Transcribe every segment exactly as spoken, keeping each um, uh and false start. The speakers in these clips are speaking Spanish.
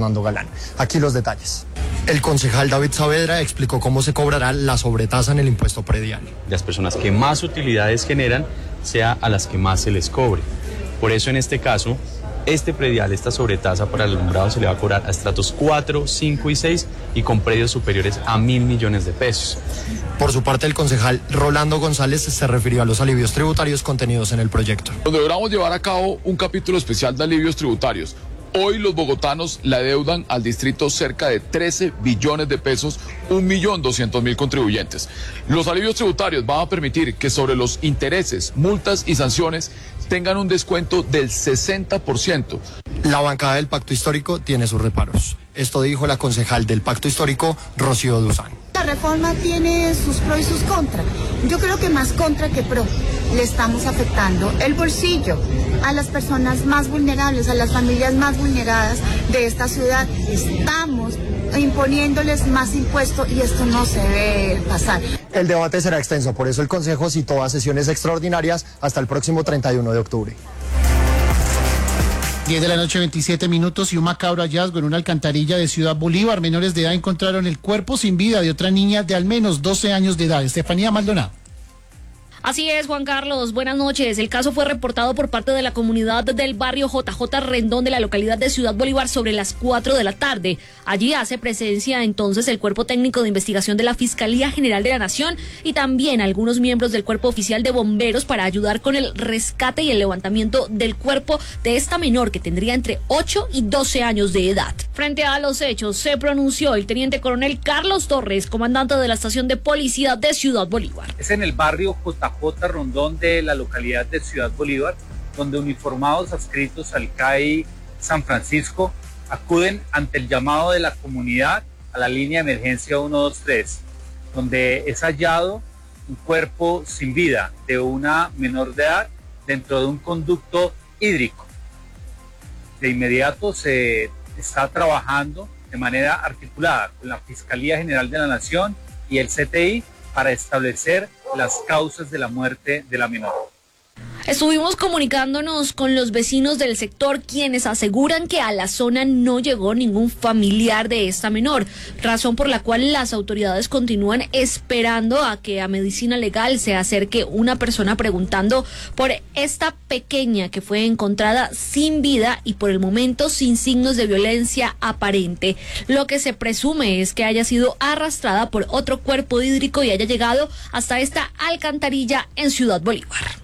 Fernando Galán. Aquí los detalles. El concejal David Saavedra explicó cómo se cobrará la sobretasa en el impuesto predial. Las personas que más utilidades generan sea a las que más se les cobre. Por eso en este caso, este predial, esta sobretasa para el alumbrado se le va a cobrar a estratos cuatro, cinco y seis y con predios superiores a mil millones de pesos. Por su parte, el concejal Rolando González se refirió a los alivios tributarios contenidos en el proyecto. Deberíamos llevar a cabo un capítulo especial de alivios tributarios. Hoy los bogotanos le adeudan al distrito cerca de trece billones de pesos, un millón doscientos mil contribuyentes. Los alivios tributarios van a permitir que sobre los intereses, multas y sanciones tengan un descuento del sesenta por ciento. La bancada del Pacto Histórico tiene sus reparos. Esto dijo la concejal del Pacto Histórico, Rocío Duzán. La reforma tiene sus pros y sus contras. Yo creo que más contra que pro. Le estamos afectando el bolsillo a las personas más vulnerables, a las familias más vulneradas de esta ciudad. Estamos imponiéndoles más impuestos y esto no se debe pasar. El debate será extenso, por eso el Consejo citó a sesiones extraordinarias hasta el próximo treinta y uno de octubre. diez de la noche, veintisiete minutos, y un macabro hallazgo en una alcantarilla de Ciudad Bolívar. Menores de edad encontraron el cuerpo sin vida de otra niña de al menos doce años de edad. Estefanía Maldonado. Así es, Juan Carlos, buenas noches. El caso fue reportado por parte de la comunidad del barrio J J Rendón de la localidad de Ciudad Bolívar sobre las cuatro de la tarde. Allí hace presencia entonces el Cuerpo Técnico de Investigación de la Fiscalía General de la Nación y también algunos miembros del Cuerpo Oficial de Bomberos para ayudar con el rescate y el levantamiento del cuerpo de esta menor que tendría entre ocho y doce años de edad. Frente a los hechos se pronunció el teniente coronel Carlos Torres, comandante de la estación de policía de Ciudad Bolívar. Es en el barrio J J Rondón de la localidad de Ciudad Bolívar, donde uniformados adscritos al C A I San Francisco acuden ante el llamado de la comunidad a la línea de emergencia uno dos tres, donde es hallado un cuerpo sin vida de una menor de edad dentro de un conducto hídrico. De inmediato se está trabajando de manera articulada con la Fiscalía General de la Nación y el C T I para establecer las causas de la muerte de la menor. Estuvimos comunicándonos con los vecinos del sector, quienes aseguran que a la zona no llegó ningún familiar de esta menor, razón por la cual las autoridades continúan esperando a que a Medicina Legal se acerque una persona preguntando por esta pequeña que fue encontrada sin vida y por el momento sin signos de violencia aparente. Lo que se presume es que haya sido arrastrada por otro cuerpo hídrico y haya llegado hasta esta alcantarilla en Ciudad Bolívar.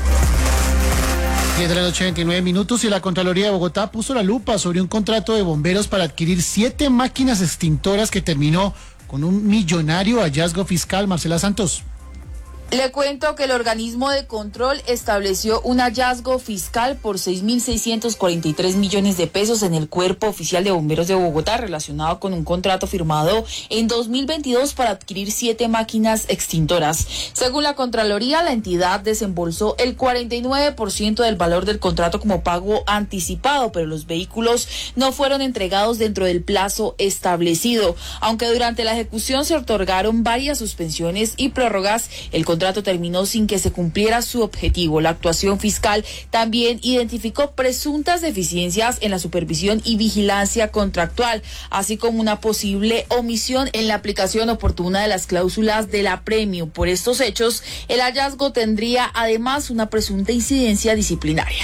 diez de la noche, veintinueve minutos, y la Contraloría de Bogotá puso la lupa sobre un contrato de bomberos para adquirir siete máquinas extintoras que terminó con un millonario hallazgo fiscal. Marcela Santos. Le cuento que el organismo de control estableció un hallazgo fiscal por seis mil seiscientos cuarenta y tres millones de pesos en el Cuerpo Oficial de Bomberos de Bogotá relacionado con un contrato firmado en dos mil veintidós para adquirir siete máquinas extintoras. Según la Contraloría, la entidad desembolsó el cuarenta y nueve por ciento del valor del contrato como pago anticipado, pero los vehículos no fueron entregados dentro del plazo establecido. Aunque durante la ejecución se otorgaron varias suspensiones y prórrogas, el contrato contrato terminó sin que se cumpliera su objetivo. La actuación fiscal también identificó presuntas deficiencias en la supervisión y vigilancia contractual, así como una posible omisión en la aplicación oportuna de las cláusulas del apremio. Por estos hechos, el hallazgo tendría además una presunta incidencia disciplinaria.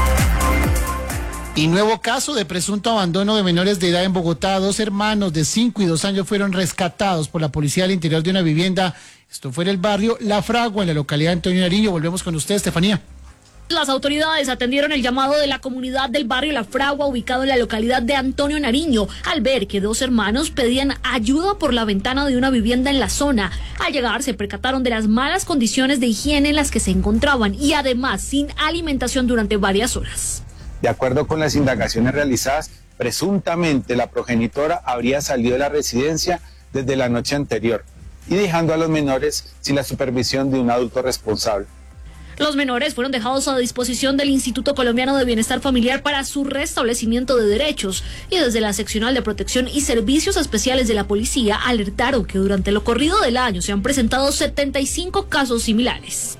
Y nuevo caso de presunto abandono de menores de edad en Bogotá. Dos hermanos de cinco y dos años fueron rescatados por la policía al interior de una vivienda. Esto fue en el barrio La Fragua, en la localidad de Antonio Nariño. Volvemos con usted, Estefanía. Las autoridades atendieron el llamado de la comunidad del barrio La Fragua, ubicado en la localidad de Antonio Nariño, al ver que dos hermanos pedían ayuda por la ventana de una vivienda en la zona. Al llegar se percataron de las malas condiciones de higiene en las que se encontraban y además sin alimentación durante varias horas. De acuerdo con las indagaciones realizadas, presuntamente la progenitora habría salido de la residencia desde la noche anterior y dejando a los menores sin la supervisión de un adulto responsable. Los menores fueron dejados a disposición del Instituto Colombiano de Bienestar Familiar para su restablecimiento de derechos y desde la Seccional de Protección y Servicios Especiales de la Policía alertaron que durante lo corrido del año se han presentado setenta y cinco casos similares.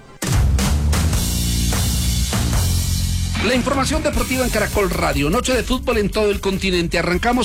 La información deportiva en Caracol Radio. Noche de fútbol en todo el continente. Arrancamos